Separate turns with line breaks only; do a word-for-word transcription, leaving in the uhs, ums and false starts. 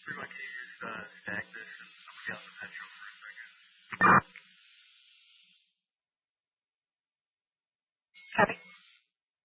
three one k is uh, stagnant and somebody else in Metro for a second.
Copy.